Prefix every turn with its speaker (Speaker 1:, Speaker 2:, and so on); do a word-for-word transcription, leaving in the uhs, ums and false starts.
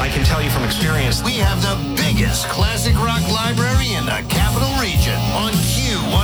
Speaker 1: I can tell you from experience,
Speaker 2: we have the biggest classic rock library in the Capital Region on Q